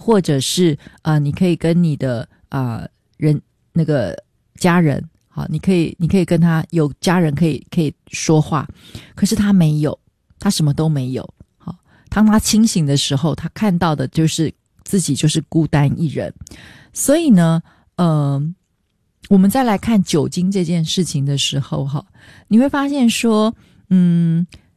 或者是你可以跟你的那个家人，好，你可以跟他有家人可以说话，可是他没有，他什么都没有。好，当他清醒的时候，他看到的就是自己就是孤单一人。所以呢我们再来看酒精这件事情的时候，你会发现说